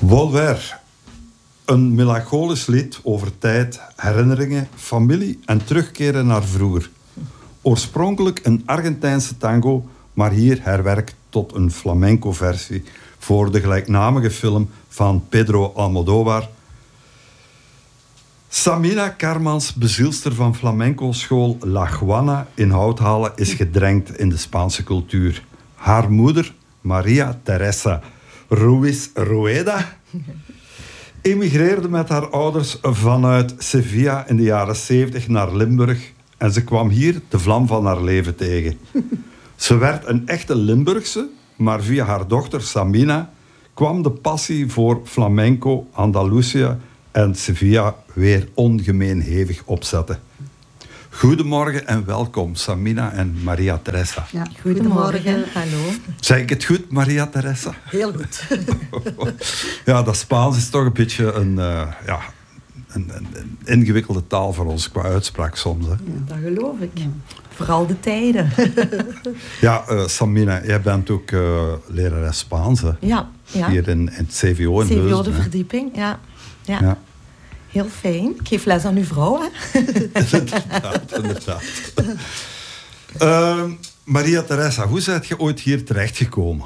Volver. Een melancholisch lied over tijd, herinneringen, familie en terugkeren naar vroeger. Oorspronkelijk een Argentijnse tango, maar hier herwerkt tot een flamenco-versie voor de gelijknamige film van Pedro Almodóvar. Samina Carmans, bezielster van flamenco-school La Juana in Houthalen, is gedrenkt in de Spaanse cultuur. Haar moeder, Maria Teresa Ruiz Rueda, emigreerde met haar ouders vanuit Sevilla in de jaren 70 naar Limburg en ze kwam hier de vlam van haar leven tegen. Ze werd een echte Limburgse, maar via haar dochter Samina kwam de passie voor flamenco, Andalusië en Sevilla weer ongemeen hevig opzetten. Goedemorgen en welkom, Samina en Maria Teresa. Ja, goedemorgen. Hallo. Zeg ik het goed, Maria Teresa? Heel goed. Ja, dat Spaans is toch een beetje een ingewikkelde taal voor ons qua uitspraak soms. Hè? Ja, dat geloof ik. Ja. Vooral de tijden. Ja, Samina, jij bent ook lerares Spaans, hè? Ja. Hier in het CVO in CVO Heusden, de hè? verdieping, ja. Heel fijn. Ik geef les aan uw vrouw, hè? Inderdaad. Maria Teresa, hoe zijt je ooit hier terechtgekomen?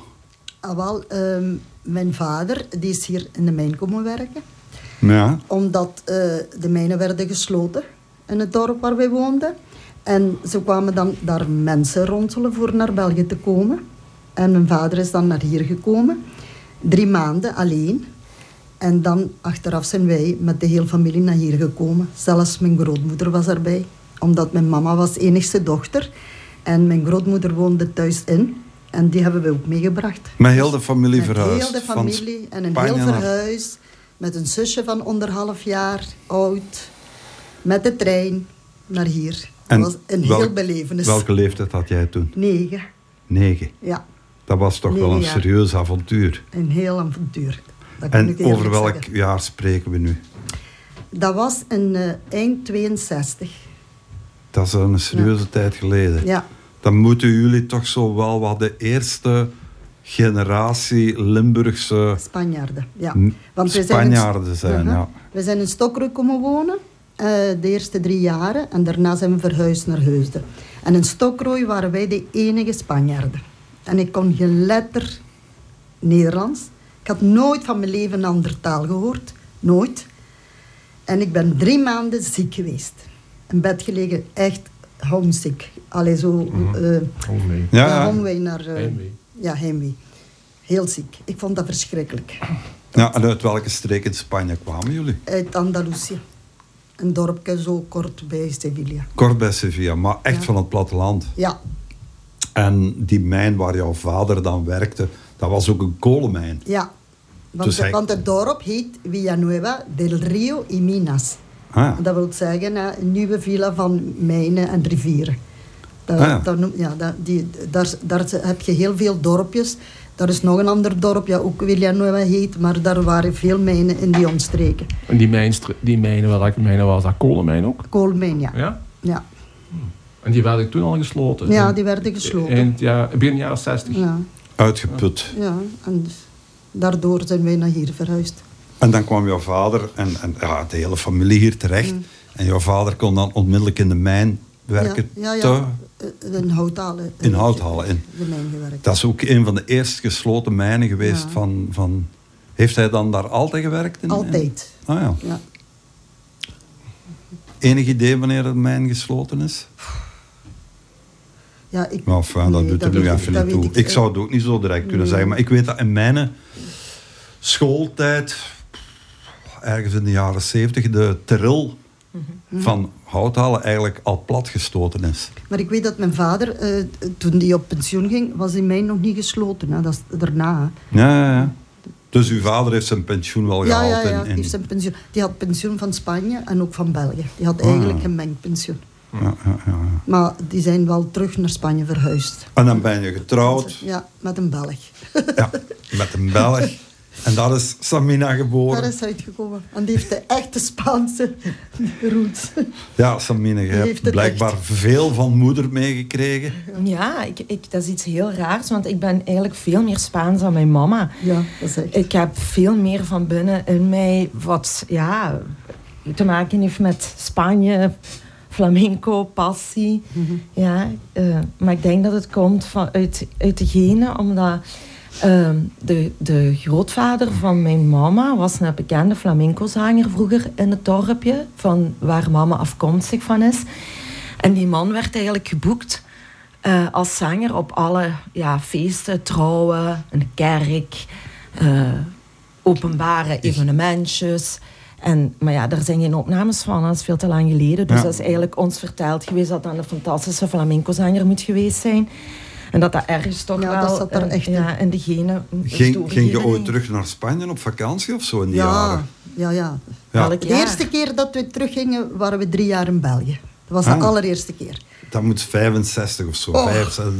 Mijn vader die is hier in de mijn komen werken. Ja. Omdat de mijnen werden gesloten in het dorp waar wij woonden. En ze kwamen dan daar mensen ronselen voor naar België te komen. En mijn vader is dan naar hier gekomen. 3 maanden alleen. En dan achteraf zijn wij met de hele familie naar hier gekomen. Zelfs mijn grootmoeder was erbij. Omdat mijn mama was enigste dochter. En mijn grootmoeder woonde thuis in. En die hebben we ook meegebracht. Met heel de familie verhuisd? Met heel de familie en een Spanje heel verhuis. Met een zusje van 1,5 jaar oud. Met de trein naar hier. Dat was een heel belevenis. Welke leeftijd had jij toen? 9. 9? Ja. Dat was toch 9 wel een jaar. serieus avontuur. Een heel avontuur. Dat kan ik En over eerlijk welk zeggen. jaar spreken we nu? Dat was in eind 62. Dat is een serieuze tijd geleden. Ja. Dan moeten jullie toch zo wel wat de eerste generatie Limburgse Spanjaarden, ja. Spanjaarden zijn. Ja. We zijn in Stokrooi komen wonen, de eerste 3 jaren. En daarna zijn we verhuisd naar Heusden. En in Stokrooi waren wij de enige Spanjaarden. En ik kon geen letter Nederlands. Ik had nooit van mijn leven een andere taal gehoord. Nooit. En ik ben 3 maanden ziek geweest. In bed gelegen, echt homesick. Allee, zo... Heimwee. Heimwee naar... Heimwee. Ja, heimwee. Heel ziek. Ik vond dat verschrikkelijk. Ja, en uit welke streek in Spanje kwamen jullie? Uit Andalusië. Een dorpje zo kort bij Sevilla. Kort bij Sevilla, maar echt Ja. van het platteland. Ja. En die mijn waar jouw vader dan werkte, dat was ook een kolenmijn. Ja. Want, Dus want het dorp heet Villanueva del Río y Minas. Ah, Dat wil zeggen een nieuwe villa van mijnen en rivieren. Daar heb je heel veel dorpjes. Daar is nog een ander dorp, ook Villanueva heet, maar daar waren veel mijnen in die omstreken. En die mijnen, welke mijnen was dat? Kolenmijn ook? Koolmijn, ja. Ja? Ja. En die werden toen al gesloten? Ja, die werden gesloten. Begin jaren 60? Ja. uitgeput. Ja, en dus daardoor zijn wij naar hier verhuisd. En dan kwam jouw vader en de hele familie hier terecht. En jouw vader kon dan onmiddellijk in de mijn werken. In Houthalen. In Houthalen. In. De mijn gewerkt. Dat is ook een van de eerst gesloten mijnen geweest Ja. van... Heeft hij dan daar altijd gewerkt? Altijd. Ah ja. Ja. Enig idee wanneer de mijn gesloten is? Ja, ik... Maar enfin, dat doet er nu even niet toe. Ik zou het ook niet zo direct kunnen zeggen. Maar ik weet dat in mijn schooltijd, ergens in de jaren 70, de Teril van Houthalen eigenlijk al platgestoten is. Maar ik weet dat mijn vader, toen hij op pensioen ging, was die mijn nog niet gesloten. Hè. Dat is daarna. Hè. Ja. Dus uw vader heeft zijn pensioen wel gehaald? Ja. Heeft zijn pensioen. Die had pensioen van Spanje en ook van België. Die had eigenlijk een mengpensioen. Ja. Maar die zijn wel terug naar Spanje verhuisd. En dan ben je getrouwd. Ja, met een Belg. Ja, met een Belg. En daar is Samina geboren. Daar is ze uitgekomen. En die heeft de echte Spaanse roots. Ja, Samina, je heeft hebt het blijkbaar veel van moeder meegekregen. Ja, dat is iets heel raars, want ik ben eigenlijk veel meer Spaans dan mijn mama. Ja, dat is echt. Ik heb veel meer van binnen in mij wat te maken heeft met Spanje, flamenco, passie. Ja, maar ik denk dat het komt uit de genen, omdat de grootvader van mijn mama was een bekende flamencozanger vroeger in het dorpje, van waar mama afkomstig van is. En die man werd eigenlijk geboekt als zanger op alle feesten, trouwen, een kerk, openbare evenementjes. Maar ja, daar zijn geen opnames van, dat is veel te lang geleden. Dus dat is eigenlijk ons verteld geweest dat dat een fantastische flamencozanger moet geweest zijn. En dat ergens toch wel dat zat er echt in de genen. Ging je ooit terug naar Spanje op vakantie of zo in die jaren? Ja. Elk De jaar. eerste keer dat we teruggingen, waren we 3 jaar in België. Dat was de allereerste keer. Dat moet 65 of zo. Oh.